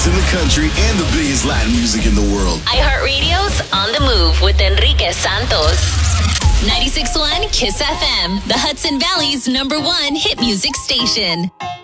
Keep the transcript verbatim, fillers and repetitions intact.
in the country and the biggest Latin music in the world. iHeartRadio's On the Move with Enrique Santos. ninety-six point one Kiss F M, the Hudson Valley's number one hit music station.